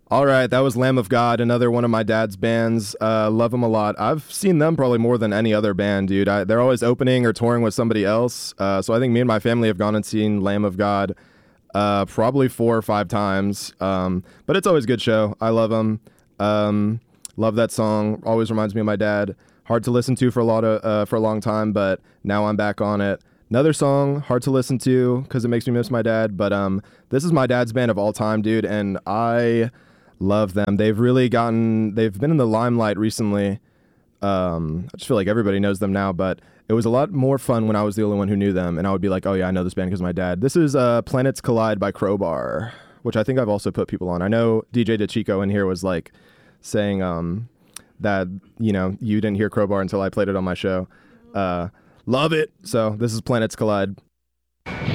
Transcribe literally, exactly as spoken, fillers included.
All right, that was Lamb of God, another one of my dad's bands. Uh, love them a lot. I've seen them probably more than any other band, dude. I, they're always opening or touring with somebody else. Uh, so I think me and my family have gone and seen Lamb of God uh, probably four or five times. Um, but it's always a good show. I love them. Um, love that song. Always reminds me of my dad. Hard to listen to for a lot of uh, for a long time, but now I'm back on it. Another song, hard to listen to because it makes me miss my dad. But um, this is my dad's band of all time, dude, and I love them. They've really gotten, they've been in the limelight recently. Um, I just feel like everybody knows them now, but it was a lot more fun when I was the only one who knew them, and I would be like, oh yeah, I know this band because of my dad. This is uh, Planets Collide by Crowbar, which I think I've also put people on. I know D J DeChico in here was like saying um, that, you know, you didn't hear Crowbar until I played it on my show. Uh, love it. So this is Planets Collide.